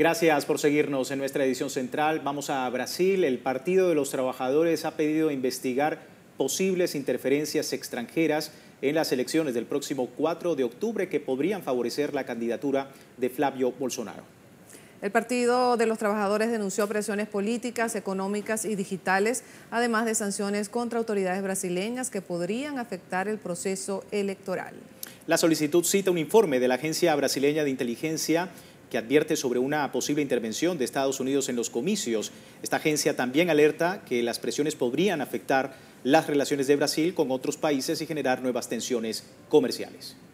Gracias por seguirnos en nuestra edición central. Vamos a Brasil. El Partido de los Trabajadores ha pedido investigar posibles interferencias extranjeras en las elecciones del próximo 4 de octubre que podrían favorecer la candidatura de Flavio Bolsonaro. El Partido de los Trabajadores denunció presiones políticas, económicas y digitales, además de sanciones contra autoridades brasileñas que podrían afectar el proceso electoral. La solicitud cita un informe de la Agencia Brasileña de Inteligencia que advierte sobre una posible intervención de Estados Unidos en los comicios. Esta agencia también alerta que las presiones podrían afectar las relaciones de Brasil con otros países y generar nuevas tensiones comerciales.